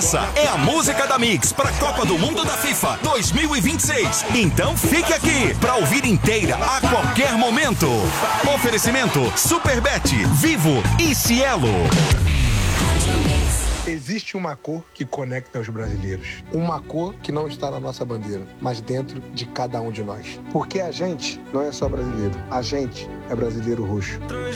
Essa é a música da Mix para a Copa do Mundo da FIFA 2026. Então fique aqui para ouvir inteira a qualquer momento. Oferecimento Superbet, Vivo e Cielo. Existe uma cor que conecta os brasileiros. Uma cor que não está na nossa bandeira, mas dentro de cada um de nós. Porque a gente não é só brasileiro. A gente é brasileiro roxo.